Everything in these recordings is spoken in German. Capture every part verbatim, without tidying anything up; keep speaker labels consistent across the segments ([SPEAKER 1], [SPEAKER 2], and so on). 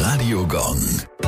[SPEAKER 1] Radio Gong.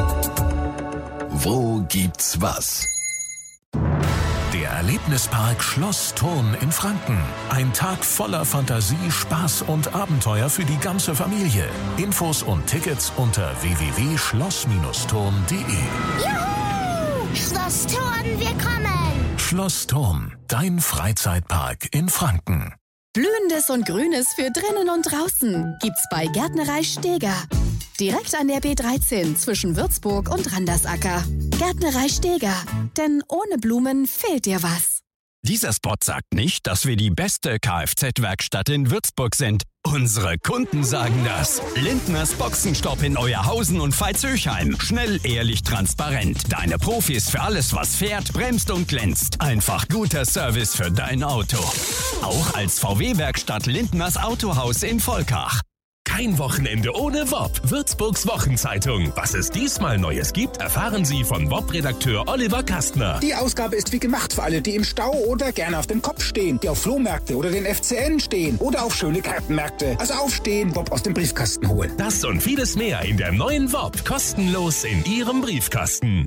[SPEAKER 1] Wo gibt's was? Der Erlebnispark Schloss Thurn in Franken. Ein Tag voller Fantasie, Spaß und Abenteuer für die ganze Familie. Infos und Tickets unter w w w punkt schloss thurn punkt de.
[SPEAKER 2] Juhu! Schloss Thurn, wir kommen!
[SPEAKER 1] Schloss Thurn, dein Freizeitpark in Franken.
[SPEAKER 3] Blühendes und Grünes für drinnen und draußen gibt's bei Gärtnerei Steger. Direkt an der B dreizehn zwischen Würzburg und Randersacker. Gärtnerei Steger, denn ohne Blumen fehlt dir was.
[SPEAKER 4] Dieser Spot sagt nicht, dass wir die beste Kfz-Werkstatt in Würzburg sind. Unsere Kunden sagen das. Lindners Boxenstopp in Euerhausen und Veitshöchheim. Schnell, ehrlich, transparent. Deine Profis für alles, was fährt, bremst und glänzt. Einfach guter Service für dein Auto. Auch als V W-Werkstatt Lindners Autohaus in Volkach.
[SPEAKER 5] Kein Wochenende ohne W O P. Würzburgs Wochenzeitung. Was es diesmal Neues gibt, erfahren Sie von W O P-Redakteur Oliver Kastner.
[SPEAKER 6] Die Ausgabe ist wie gemacht für alle, die im Stau oder gerne auf dem Kopf stehen, die auf Flohmärkte oder den F C N stehen oder auf schöne Gartenmärkte. Also aufstehen, W O P aus dem Briefkasten holen.
[SPEAKER 5] Das und vieles mehr in der neuen W O P. Kostenlos in Ihrem Briefkasten.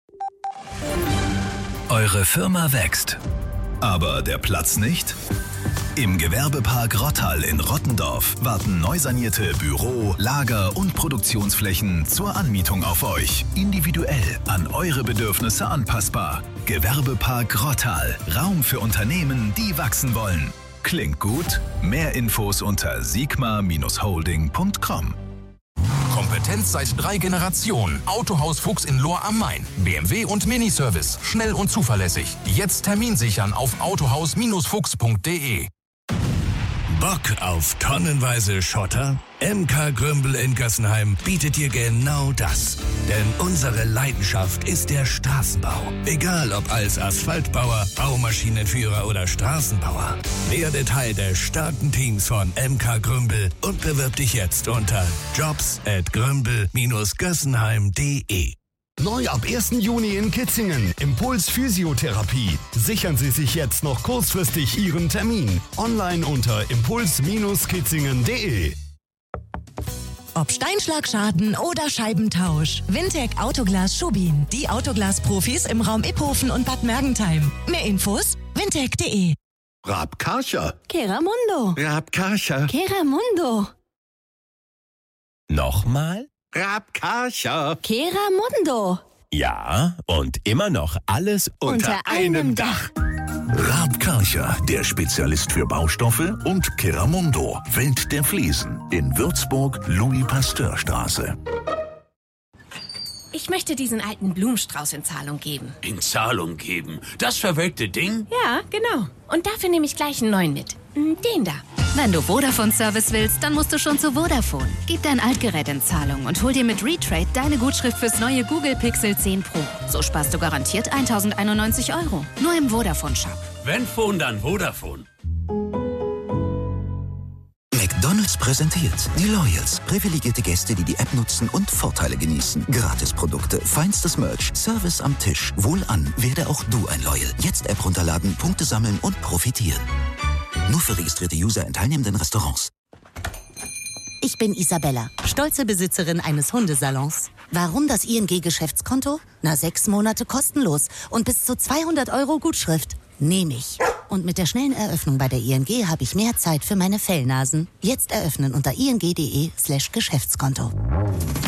[SPEAKER 1] Eure Firma wächst, aber der Platz nicht? Im Gewerbepark Rottal in Rottendorf warten neu sanierte Büro-, Lager- und Produktionsflächen zur Anmietung auf euch. Individuell an eure Bedürfnisse anpassbar. Gewerbepark Rottal. Raum für Unternehmen, die wachsen wollen. Klingt gut? Mehr Infos unter sigma Bindestrich holding Punkt com.
[SPEAKER 7] Kompetenz seit drei Generationen. Autohaus Fuchs in Lohr am Main. B M W und Miniservice. Schnell und zuverlässig. Jetzt Termin sichern auf autohaus fuchs punkt de.
[SPEAKER 5] Bock auf tonnenweise Schotter? M K Grümbel in Gössenheim bietet dir genau das. Denn unsere Leidenschaft ist der Straßenbau. Egal ob als Asphaltbauer, Baumaschinenführer oder Straßenbauer. Werde Teil des starken Teams von M K Grümbel und bewirb dich jetzt unter jobs at grümbel Bindestrich gössenheim Punkt de.
[SPEAKER 8] Neu ab ersten Juni in Kitzingen. Impuls Physiotherapie. Sichern Sie sich jetzt noch kurzfristig Ihren Termin. Online unter impuls kitzingen punkt de.
[SPEAKER 9] Ob Steinschlagschaden oder Scheibentausch. Wintec Autoglas Schubin. Die Autoglas-Profis im Raum Iphofen und Bad Mergentheim. Mehr Infos wintec punkt de.
[SPEAKER 8] Raab Karcher.
[SPEAKER 3] Keramundo.
[SPEAKER 8] Raab Karcher.
[SPEAKER 3] Keramundo.
[SPEAKER 5] Nochmal?
[SPEAKER 8] Raab Karcher.
[SPEAKER 3] Keramundo.
[SPEAKER 5] Ja, und immer noch alles unter,
[SPEAKER 3] Unter einem Dach.
[SPEAKER 1] Raab Karcher, der Spezialist für Baustoffe, und Keramundo, Welt der Fliesen, in Würzburg, Louis-Pasteur-Straße.
[SPEAKER 10] Ich möchte diesen alten Blumenstrauß in Zahlung geben.
[SPEAKER 11] In Zahlung geben? Das verwelkte Ding?
[SPEAKER 10] Ja, genau. Und dafür nehme ich gleich einen neuen mit. Den da.
[SPEAKER 12] Wenn du Vodafone-Service willst, dann musst du schon zu Vodafone. Gib dein Altgerät in Zahlung und hol dir mit Retrade deine Gutschrift fürs neue Google Pixel zehn Pro. So sparst du garantiert tausendeinundneunzig Euro. Nur im Vodafone-Shop.
[SPEAKER 11] Wenn Phone, dann Vodafone.
[SPEAKER 13] McDonald's präsentiert die Loyals. Privilegierte Gäste, die die App nutzen und Vorteile genießen. Gratisprodukte, feinstes Merch, Service am Tisch. Wohlan, werde auch du ein Loyal. Jetzt App runterladen, Punkte sammeln und profitieren. Nur für registrierte User in teilnehmenden Restaurants.
[SPEAKER 14] Ich bin Isabella, stolze Besitzerin eines Hundesalons. Warum das I N G-Geschäftskonto? Na, sechs Monate kostenlos und bis zu zweihundert Euro Gutschrift. Nehme ich. Und mit der schnellen Eröffnung bei der I N G habe ich mehr Zeit für meine Fellnasen. Jetzt eröffnen unter ing.de slash Geschäftskonto.